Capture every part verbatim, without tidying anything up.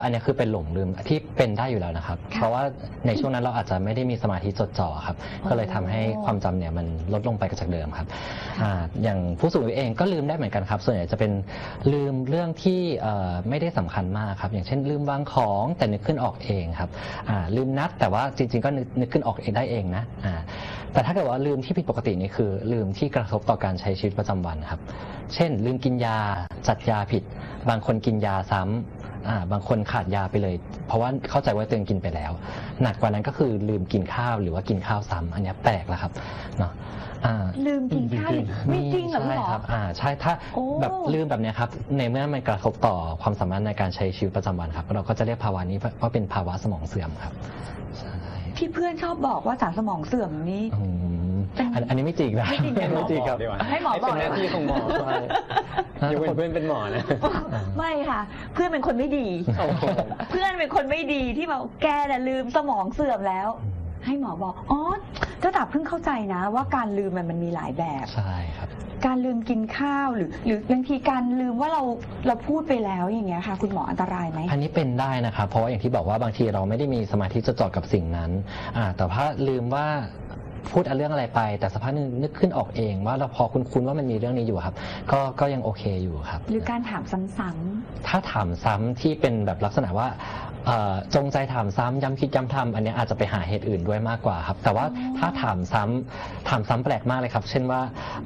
อันนี้คือเป็นหลงลืมที่เป็นได้อยู่แล้วนะครับเพราะว่าในช่วงนั้นเราอาจจะไม่ได้มีสมาธิจดจ่อครับก็เลยทำให้ความจำเนี่ยมันลดลงไปจากเดิมครับอ่าอย่างผู้สูงอายุเองก็ลืมได้เหมือนกันครับส่วนใหญ่จะเป็นลืมเรื่องที่ไม่ได้สำคัญมากครับอย่างเช่นลืมวางของแต่นึกขึ้นออกเองครับอ่าลืมนัดแต่ว่าจริงๆก็นึกนึกขึ้นออกเองได้เองนะอ่าแต่ถ้าเกิดว่าลืมที่ผิดปกตินี่คือลืมที่กระทบต่อการใช้ชีวิตประจำวันครับเช่นลืมกินยาจัดยาผิดบางคนกินยาซ้ำอ่าบางคนขาดยาไปเลยเพราะว่าเข้าใจว่าตัวเองกินไปแล้วหนักกว่านั้นก็คือลืมกินข้าวหรือว่ากินข้าวซ้ำอันนี้แปลกแล้วครับเนาะลืมกินข้าวไม่จริงเหรอหมอใช่ครับอ่าใช่ถ้าแบบลืมแบบนี้ครับในเมื่อมันกระทบต่อความสามารถในการใช้ชีวิตประจำวันครับเราก็จะเรียกภาวะนี้ว่าเป็นภาวะสมองเสื่อมครับที่เพื่อนชอบบอกว่าสารสมองเสื่อมนี้อันนี้ไม่จริงนะไม่จริงไม่จริงครับให้หมอบอกเป็นหน้าที่ของหมออยู่เป็นเพื่อนเป็นหมอนะไม่ค่ะเพื่อนเป็นคนไม่ดีเพื่อนเป็นคนไม่ดีที่บอกแกน่ะลืมสมองเสื่อมแล้วให้หมอบอกอ๋อเจ้าตาเพิ่งเข้าใจนะว่าการลืมมันมันมีหลายแบบใช่ครับการลืมกินข้าวหรือหรือบางทีการลืมว่าเราเราพูดไปแล้วอย่างเงี้ยค่ะคุณหมออันตรายไหมอันนี้เป็นได้นะครับเพราะว่าอย่างที่บอกว่าบางทีเราไม่ได้มีสมาธิจดจ่อกับสิ่งนั้นอ่าแต่ถ้าลืมว่าพูดเรื่องอะไรไปแต่สักพักนึงนึกขึ้นออกเองว่าเราพอคุ้นๆว่ามันมีเรื่องนี้อยู่ครับก็ก็ยังโอเคอยู่ครับหรือการถามซ้ำๆถ้าถามซ้ำที่เป็นแบบลักษณะว่าจงใจถามซ้ำย้ำคิดย้ำทำอันนี้อาจจะไปหาเหตุอื่นด้วยมากกว่าครับแต่ว่าถ้าถามซ้ำถามซ้ำแปลกมากเลยครับเช่นว่า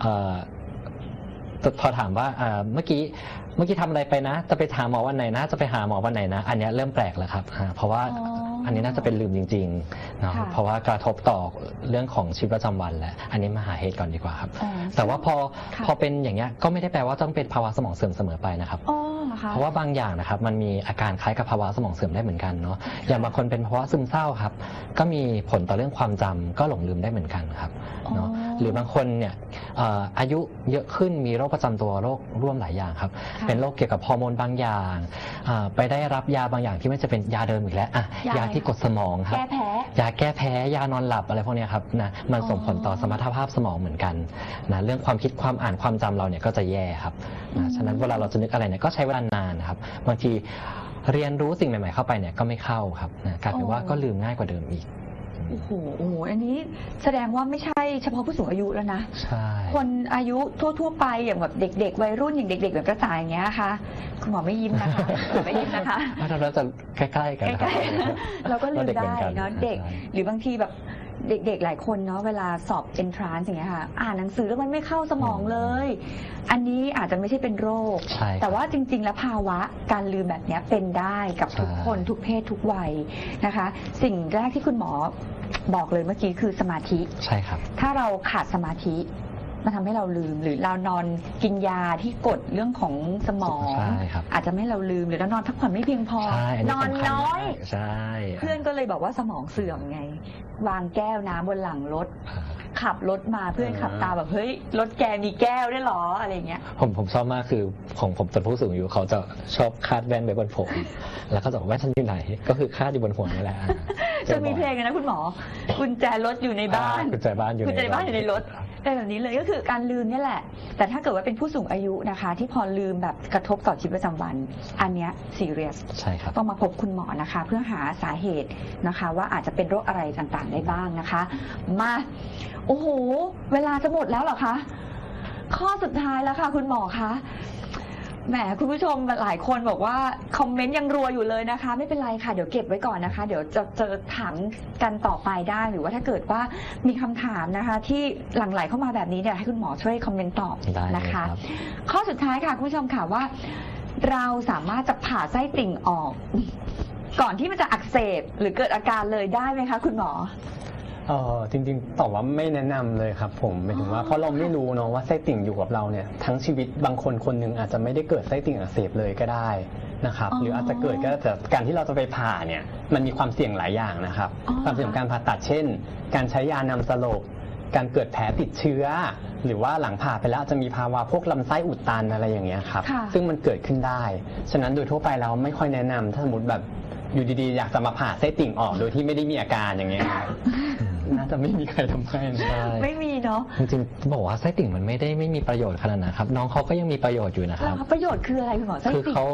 พอถามว่าเมื่อกี้เมื่อกี้ทำอะไรไปนะจะไปหาหมอวันไหนนะจะไปหาหมอวันไหนนะอันนี้เริ่มแปลกแล้วครับเพราะว่าอันนี้น่าจะเป็นลืมจริงๆเนาะเพราะว่ากระทบต่อเรื่องของชีวิตประจำวันแหละอันนี้มาหาเหตุก่อนดีกว่าครับแต่ว่าพอพอเป็นอย่างเงี้ยก็ไม่ได้แปลว่าต้องเป็นภาวะสมองเสื่อมเสมอไปนะครับเพราะว่าบางอย่างนะครับมันมีอาการคล้ายกับภาวะสมองเสื่อมได้เหมือนกันเนาะอย่างบางคนเป็นภาวะซึมเศร้าครับก็มีผลต่อเรื่องความจำก็หลงลืมได้เหมือนกันครับเนาะหรือบางคนเนี่ยอายุเยอะขึ้นมีโรคประจำตัวโรคร่วมหลายอย่างครับเป็นโรคเกี่ยวกับฮอร์โมนบางอย่างไปได้รับยาบางอย่างที่ไม่จะเป็นยาเดิมอีกแล้วยาที่กดสมองครับยาแก้แพ้ยานอนหลับอะไรพวกนี้ครับนะมันส่งผลต่อสมรรถภาพสมองเหมือนกันนะเรื่องความคิดความอ่านความจำเราเนี่ยก็จะแย่ครับนะฉะนั้นเวลาเราจะนึกอะไรเนี่ยก็ใช้เวลานานครับบางทีเรียนรู้สิ่งใหม่ๆเข้าไปเนี่ยก็ไม่เข้าครับนะกลายเป็นว่าก็ลืมง่ายกว่าเดิมอีกโอ้โหโอ้โหอันนี้แสดงว่าไม่ใช่เฉพาะผู้สูงอายุแล้วนะใช่คนอายุทั่วๆไปอย่างแบบเด็กๆวัยรุ่นอย่างเด็กๆแบบกระต่ายอย่างเงี้ยค่ะคุณหมอไม่ยิ้มนะคะไม่ยิ้มนะคะเราจะใกล้ๆกันใกล้ๆเราก็ลืมได้เนาะเด็กหรือบางทีแบบเด็กๆหลายคนเนาะเวลาสอบ entrance อย่างเงี้ยค่ะอ่านหนังสือแล้วมันไม่เข้าสมองเลยอันนี้อาจจะไม่ใช่เป็นโรคแต่ว่าจริงๆแล้วภาวะการลืมแบบนี้เป็นได้กับทุกคนทุกเพศทุกวัยนะคะสิ่งแรกที่คุณหมอบอกเลยเมื่อกี้คือสมาธิใช่ครับถ้าเราขาดสมาธิมันทำให้เราลืมหรือเรานอนกินยาที่กดเรื่องของสมองอาจจะไม่ให้เราลืมหรือเรานอนพักผ่อนไม่เพียงพอนอนน้อยใช่เพื่อนก็เลยบอกว่าสมองเสื่อมไงวางแก้วน้ำบนหลังรถขับรถมาเพื่อนขับตาแบบเฮ้ยรถแกมีแก้วได้หรออะไรเงี้ยผมผมชอบมากคือของผมเป็นผู้สูงอายุเขาจะชอบคาดแว่นไว้บนผมแล้วก็จะบอกว่าฉันอยู่ไหนก็คือคาดอยู่บนหัวนี่แหละจะมีเพลงนะคุณหมอกุญแจรถอยู่ในบ้านกุญแจบ้านอยู่กุญแจบ้านอยู่ในรถเป็นแบบนี้เลยก็คือการลืมนี่แหละแต่ถ้าเกิดว่าเป็นผู้สูงอายุนะคะที่พอลืมแบบกระทบต่อชีวิตประจำวันอันเนี้ยซีเรียสใช่ครับต้องมาพบคุณหมอนะคะเพื่อหาสาเหตุนะคะว่าอาจจะเป็นโรคอะไรต่างๆได้บ้างนะคะมาโอ้โหเวลาจะหมดแล้วเหรอคะข้อสุดท้ายแล้วค่ะคุณหมอคะแหมคุณผู้ชมหลายคนบอกว่าคอมเมนต์ยังรัวอยู่เลยนะคะไม่เป็นไรค่ะเดี๋ยวเก็บไว้ก่อนนะคะเดี๋ยวจะจะถามกันต่อไปได้หรือว่าถ้าเกิดว่ามีคำถามนะคะที่หลั่งไหลเข้ามาแบบนี้เนี่ยให้คุณหมอช่วยคอมเมนต์ตอบนะคะข้อสุดท้ายค่ะคุณผู้ชมค่ะว่าเราสามารถจะผ่าไส้ติ่งออกก่อนที่มันจะอักเสบหรือเกิดอาการเลยได้ไหมคะคุณหมอเออจริงๆตอบว่าไม่แนะนำเลยครับผมหมายถึงว่าเพราะเราไม่รู้เนาะว่าไส้ติ่งอยู่กับเราเนี่ยทั้งชีวิตบางคนคนหนึ่งอาจจะไม่ได้เกิดไส้ติ่งอักเสบเลยก็ได้นะครับหรืออาจจะเกิดก็แต่การที่เราจะไปผ่าเนี่ยมันมีความเสี่ยงหลายอย่างนะครับความเสี่ยงการผ่าตัดเช่นการใช้ยานำสลบการเกิดแผลติดเชื้อหรือว่าหลังผ่าไปแล้วจะมีภาวะพวกลำไส้อุดตันอะไรอย่างเงี้ยครับซึ่งมันเกิดขึ้นได้ฉะนั้นโดยทั่วไปเราไม่ค่อยแนะนำถ้าสมมติแบบอยู่ดีๆอยากจะมาผ่าไส้ติ่งออกโดยที่ไม่ได้มีอาการอย่างเงี้ยน่าจะไม่มีใครทำให้ไม่มีเนาะจริงๆบอกว่าไส้ติ่งมันไม่ได้ไม่มีประโยชน์ขนาดนั้นครับน้องเขาก็ยังมีประโยชน์อยู่นะครับประโยชน์คืออะไรคุณหมอไส้ติ่งคือเขา